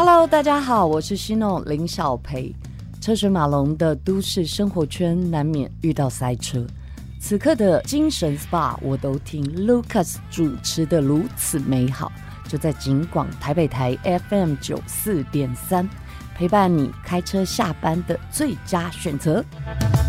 Hello， 大家好，我是Shino 林小培。车水马龙的都市生活圈，难免遇到塞车。此刻的精神 SPA 我都听 Lucas 主持的如此美好，就在警广台北台 FM 94.3，陪伴你开车下班的最佳选择。